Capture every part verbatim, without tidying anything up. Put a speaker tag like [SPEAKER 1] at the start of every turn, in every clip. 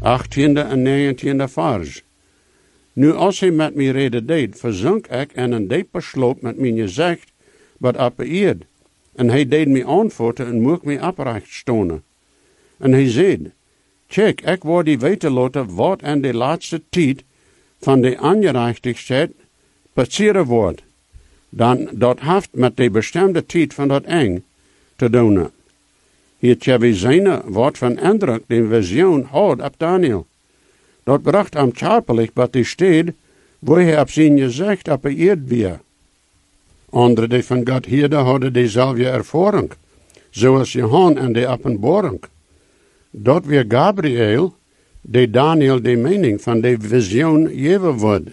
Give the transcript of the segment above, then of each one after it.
[SPEAKER 1] achttiende en negentiende vers. Nu als hij met mij reden deed, verzonk ik en een diepe sloop met mijn gezicht, wat op de eerd. En hij deed mij aanvoeten en moest mij oprecht stonen. En hij zei, kijk, ik word die weten laten wat in de laatste tijd van de ongerechtigheid passeren wordt. Dan dat heeft met de bestemde tijd van dat eng te doen. Hier tja wie zijn wat van indruk de visioen had op Daniel. Dat bracht hem scherpelijk wat die steed, wo hij op zijn gezicht op de eerd weer. Anderen die van God hielden hadden dezelfde ervaring, zoals Johan en de openbaring. Dat weer Gabriel, die Daniel de mening van de visioen geven wordt.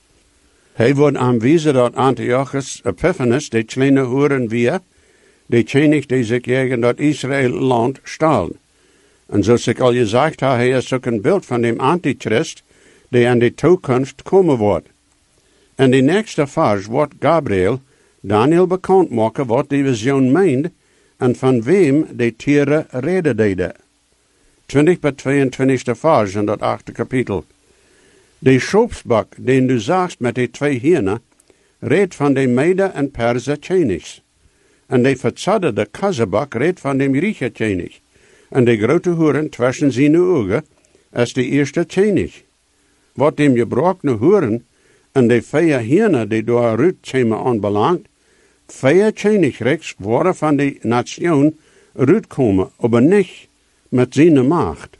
[SPEAKER 1] Hij wordt aanwijzen dat Antiochus Epiphanes de kleine hoeren weer, de tjenig die zich tegen dat Israël land staal. En zoals ik al gezegd heb, hij is ook een beeld van de Antichrist, die in de toekomst komen wordt. En de nächste vers wordt Gabriel Daniel bekend maken wat die visioen meent en van wem de tieren reden deden. twintig bij tweeëntwintigste vers in dat achte kapitel. De schopsbak, den du zagst met de twee hienen, reed van de Mede en Perse tjenigs. En de verzadderde kazzebak reed van de Griechen tjenig. En de grote hoeren tussen zijn ogen is de eerste tjenig. Wat dem gebrochene hoeren en de vier hienen die door Ruud tjemen aanbelangt, vier tjenigriks worden van de nation Ruud komen, aber niet met zijn macht.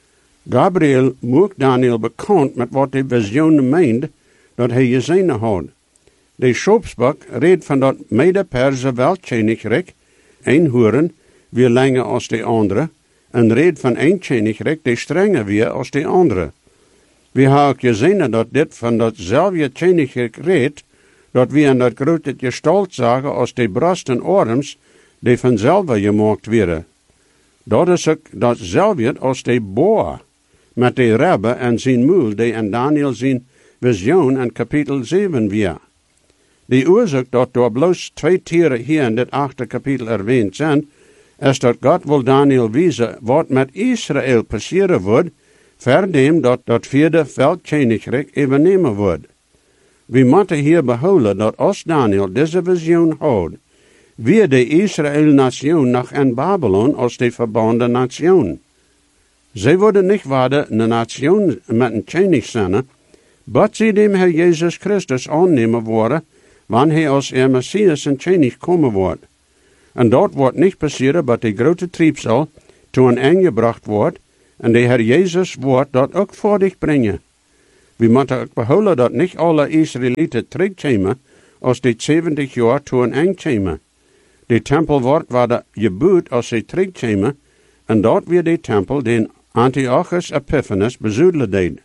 [SPEAKER 1] Gabriel maakt Daniel bekend met wat de visioen meent dat hij gezien had. De schopsbak reed van dat Mede-Perse weltjenigrik, een hoeren, weer langer als de andere, en reed van een tjenigrik die strenger weer als de andere. We hebben ook gezien dat dit van datzelfde tjenigrik reed, dat we in dat grote gestalt zagen als de borst en arms, die vanzelf gemaakt werden. Dat is ook datzelfde als de boa, met de rebbe en zijn moel, die in Daniel zijn visioen in kapitel zeven weer. De oorzaak dat door bloos twee tieren hier in dit achte kapitel erwähnt zijn, is dat God wil Daniel wijzen wat met Israël passeren wordt, verdem dat dat vierde veldtjenigrik overnemen wordt. We moeten hier behouden dat als Daniel deze visioen houdt, weer de Israël-nation nog in Babylon als de verbonden nation. Zij worden niet worden een nation met een tjenig zijn, but zij dem Herr Jezus Christus aannemen worden, wanneer hij als er Messias en tjenig komen wordt. En dat wordt niet passeren, but de grote triebsel toen een einde gebracht wordt, en de Herr Jezus wordt dat ook voor dich brengen. We moeten ook behouden dat niet alle Israëlieten terugkomen, als die zeventig jaar toen een einde komen. De tempel wordt waar de geboet als ze terugkomen, en dat weer de tempel den Antiochus Epiphanes bezoedelen deed.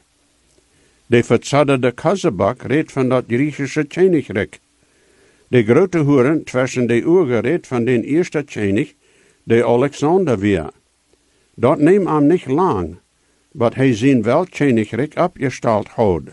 [SPEAKER 1] De verzadderde kazzebak reed van dat Griechische tjenigrik. De grote hoeren tussen de ogen reed van den eerste tjenig, de Alexander weer. Dat neemt hem niet lang, wat hij zijn wel tjenigrik opgesteld houdt.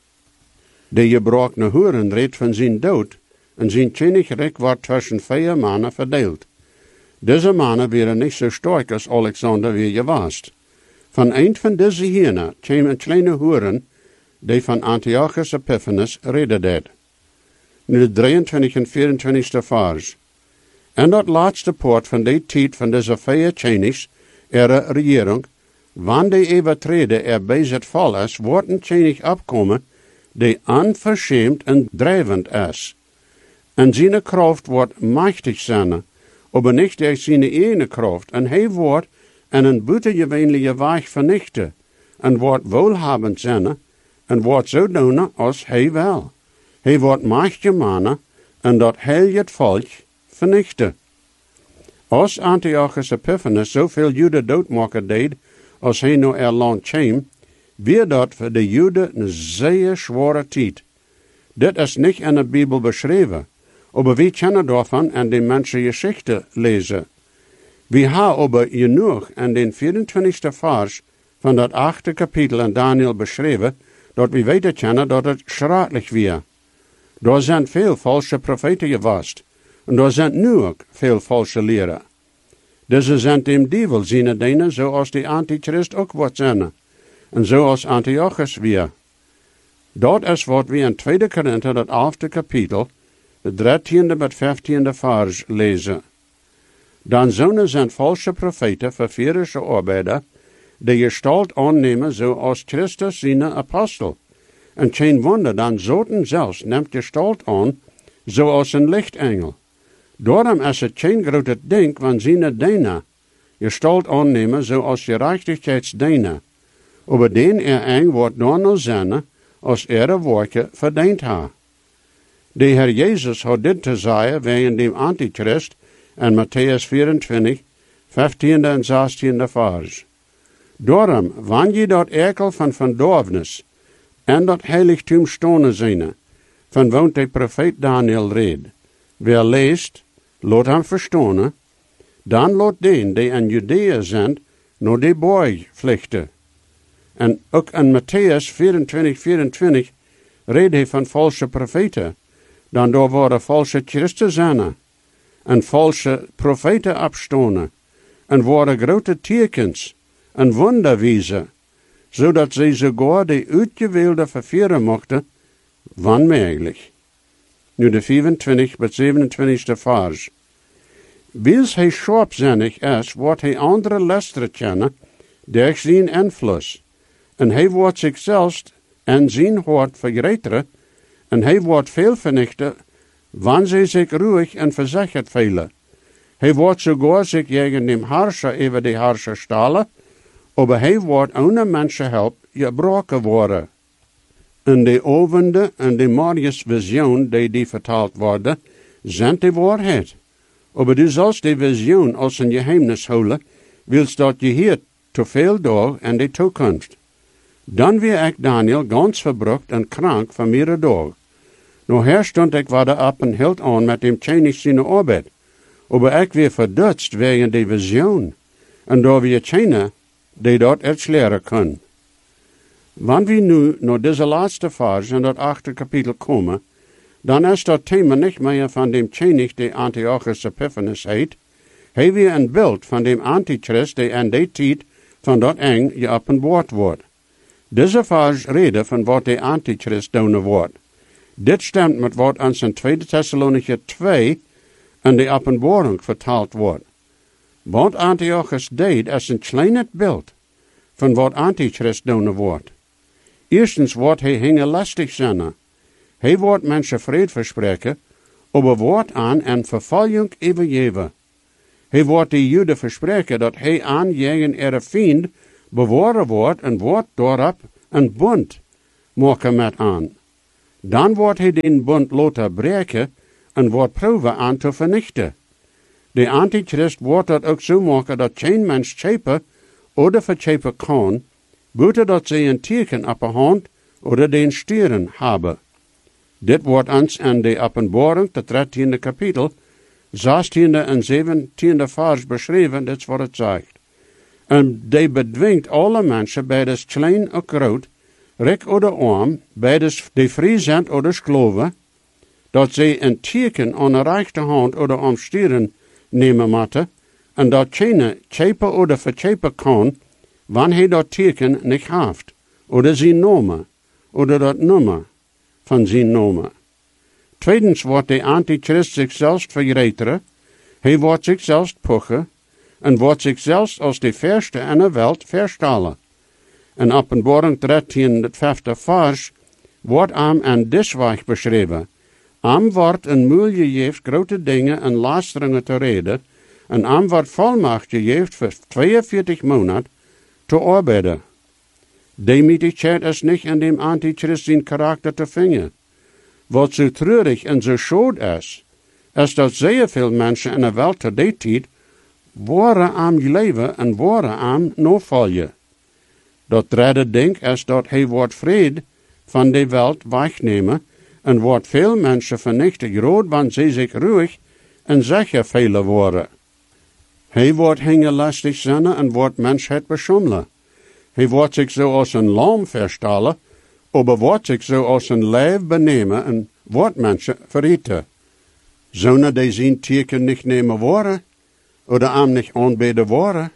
[SPEAKER 1] De gebrochene hoeren reed van zijn dood, en zijn tjenigrik wordt tussen vier mannen verdeeld. Deze mannen waren niet zo sterk als Alexander weer geweest. Van een van deze hienen kwam een kleine hoeren, die van Antiochus Epiphanes reden deed. Nu de drieëntwintigste en vierentwintigste vers. En dat laatste poort van die tijd van deze vier tjenigs, er regering, wanneer de overtreden er bij het val is, wordt een tjenig opkomen, die onverschämt en drijvend is. En zijn kracht wordt machtig zijn, aber niet door zijn ene kracht, en hij wordt en een buitengewöhnliche weg vernichten, en wordt wohlhabend zijn, en wordt zo doen als hij wil. Hij wordt machtige mannen, en dat heel het volk vernichten. Als Antiochus Epiphanes zoveel Joden doodmaken deed, als hij nou er land kwam, weer dat voor de Joden een zeer zware tijd. Dit is niet in de Bijbel beschreven, aber we kunnen daarvan in de mensengeschichte lezen. We hebben aber genoeg in den vierentwintigste vers van dat achte kapitel in Daniel beschreven, dat we weten kunnen dat het schrikkelijk weer. Daar zijn veel valse profeten geweest, en daar zijn nu ook veel valse leren. Deze zijn dem duivel zijn dingen, zoals de Antichrist ook wordt zijn. en zoals Antiochus weer. Dat is wat we in tweede Korinther, dat elfde kapitel, de dertiende met vijftiende vers lezen. Dan zullen zijn valse profeten, verführerische arbeider, de gestalt aannemen zoals Christus zijn apostel. En geen wonder, dan Satan zelfs neemt gestalt aan, zoals een lichtengel. Daarom is het geen grote ding van zijn diener, gestalt aannemen zoals gerechtigheidsdiener. Over den er eng wordt dan nog zijn, als er de werken verdiend ha. De Heer Jezus had dit te zeggen wegen dem Antichrist in Matthäus vierentwintig, vijftiende en zestiende vers. Daarom, wanneer je dat erkel van verdorvenis en dat heiligtum stonen zijn, van woont de profeet Daniel red. Wer leest, laat hem verstonen, dan laat den die in Judea zijn, naar de borg vluchten. En ook in Matthäus vierentwintig, vierentwintig redt hij van valse profeten. Dan daar worden valse Christen zijn. En valse profeten afstonen. En worden grote tekens en wonderwijzen. Zodat ze sogar de uitgewählte vervieren mochten, wanmogelijk. Nu de vierentwintig met zevenentwintigste vers. Wils hij scherpzinnig is, wordt hij andere lasteren kennen, door zijn invloed. En hij wordt zichzelf en zijn hart vergreteren, en hij wordt veel vernichten, wanneer zij zich ruhig en verzekerd velen. Hij wordt sogar zich tegen dem Herrscher over de Herrscher stellen, aber hij wordt ohne mensenhelp gebroken worden. En de ovende en de Marius visioen die die vertaald worden, zijn de waarheid. Aber du sollst die visioen als een geheimnis houden, wilst dat je hier te veel door in de toekomst. Dan weer ik Daniel ganz verbrucht en krank van meerdere dagen. Nou her stond ik weer op en hield aan met dem Tjenig zijn arbeid. Aber ik weer verdutst wegen de visioen. En door weer Tjener, die dat iets leren kunnen. Wanneer we nu naar deze laatste vers in dat achte kapitel komen, dan is dat thema niet meer van dem Tjenig die Antiochus Epiphanes heet. Hij weer een beeld van dem Antichrist die in die tijd van dat eng geopenbaard wordt. Deze vers reden van wat de Antichrist doen wordt. Dit stemt met wat ons in tweede Thessalonicher twee in de openbaring vertaald wordt. Wat Antiochus deed is een klein beeld van wat Antichrist doen wordt. Eerstens wordt hij hingelastig zijn. Hij wordt mensen vrede verspreken, aber wordt aan en vervolging overgeven. Hij wordt de Joden verspreken dat hij aan jegen er vriend bewaren wordt en wordt daarop een bund maken met aan. Dan wordt hij den bund laten breken en wordt proeven aan te vernichten. De Antichrist wordt dat ook zo maken dat geen mens schepen oder verschepen kan, buiten dat ze een teken op de hand oder den stieren hebben. Dit wordt ons in de openbaring, het dertiende kapitel, zestiende en zeventiende vers beschreven, dit is wat het zegt. En die bedwingt alle mensen, beides klein of groot, rijk oder arm, beides die vrij zijn oder skloven, dat ze een teken aan de rechterhand oder am stieren nemen moeten, en dat geen schepen oder verschepen kan, wanneer hij dat teken niet heeft, oder zijn nomen, oder dat nummer van zijn nomen. Tweedens wordt de Antichrist zichzelf vergreteren, hij wordt zichzelf puchen, en wordt zichzelf als de verste in de wereld verstellen. In Openbaring dertien, het vijfde vers, wordt am en disweg beschreven. Am wordt een moel gegeven grote dingen en lasteringen te reden, en am wordt volmacht gegeven voor tweeënveertig maanden te arbeiden. Demütigheid is niet in dem Antichrist zijn karakter te vinden. Wat zo treurig en zo schade is, is dat zeer veel mensen in de wereld te die tijd waren aan leven en waren aan navolgen. Dat derde ding is dat hij wordt vrede van de wereld wegnemen en wordt veel mensen vernichten, groot want ze zich ruhig en zeker velen worden. Hij wordt hingelastig zijn en wordt mensheid beschummelen. Hij wordt zich zoals een lam verstellen, aber wordt zich zoals een lijf benemen en wordt mensen verrieten. Zullen die zijn teken niet nemen worden, oder am niet aanbeden worden,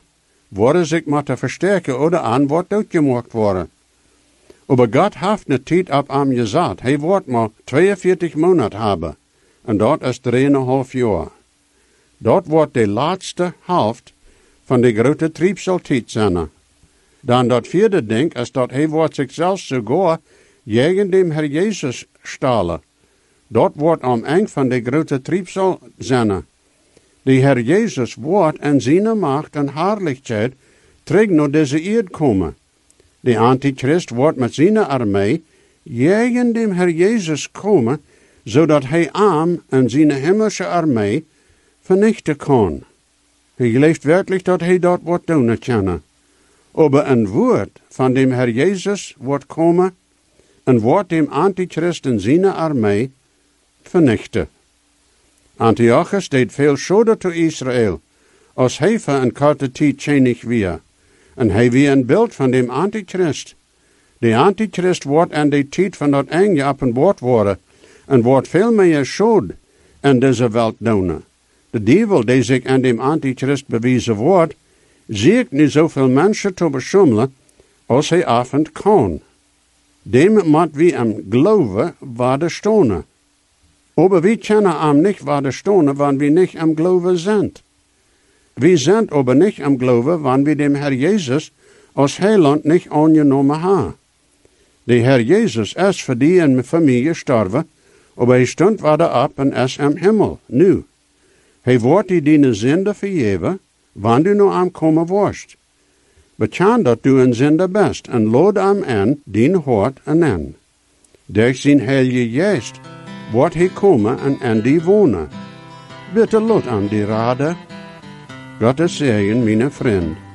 [SPEAKER 1] worden sich moeten versterken oder aan wordt uitgemaakt worden. Aber Gott heeft ne tijd op am gezet. Hij wordt maar tweeënveertig maanden hebben. En dat is drieënhalf jaar. Dat wordt de laatste helft van de grote triebseltijd zijn. Dan dat vierde ding is dat hij wordt zichzelf sogar tegen dem Herr Jezus stalen. Dat wordt am eind van de grote triebsel zijn. De Herr Jezus wordt in zijn macht en heerlijkheid terug naar deze eerd komen. De Antichrist wordt met zijn armee tegen dem Herr Jezus komen, zodat hij am en zijn hemelse armee vernichten kan. Hij gelooft werkelijk dat hij dat wordt doen kunnen. Aber een woord van dem Herr Jezus wordt komen en wordt dem Antichrist en zijn armee vernichten. Antiochus deed veel schade toe Israël, als hij voor een korte tijd chenig weer. En hij weer een beeld van dem Antichrist. De Antichrist wordt aan de tijd van dat einde openbaard worden en wordt veel meer schade in deze wereld doen. De duivel die zich aan dem Antichrist bewijzen wordt, ziet niet zoveel mensen te beschummelen als hij avond kan. Dem moet wie am geloven waar de stonen. Aber wir kennen am nicht waar de stonen, wann wir nicht am geloven sind. Wir sind aber nicht am geloven, wann wir dem Herr Jesus als Heiland nicht angenommen haben. Der Herr Jesus ist für die und für mich gestorben, aber hij stond wieder ab und ist im Himmel, nu. Hij wordt die deine Sünde vergeven, wann du nur am kommen wirst. Bekan dat du een Sünder bist en lood am en dien hart en en. Durch zijn heilige Geest wordt hij komen en en die wonen. Bitte lot an die Rade. Gottes Segen, meine Freund.